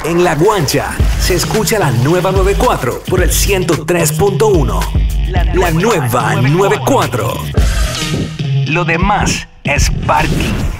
En La Guancha se escucha la nueva 94 por el 103.1. La nueva 94. Lo demás es parking.